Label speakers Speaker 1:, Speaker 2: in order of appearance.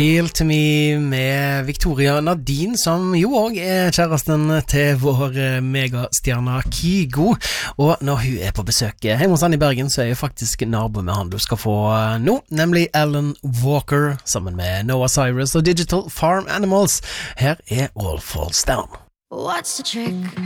Speaker 1: Real to Me med Victoria Nadine, som jo også kjæresten til vår megastjerne Kygo. Og når hun på besøk hjemme hos han i Bergen, så jeg faktisk nabo med han du skal få nå, nemlig Alan Walker, sammen med Noah Cyrus og Digital Farm Animals. Her All Falls Down.
Speaker 2: What's the trick?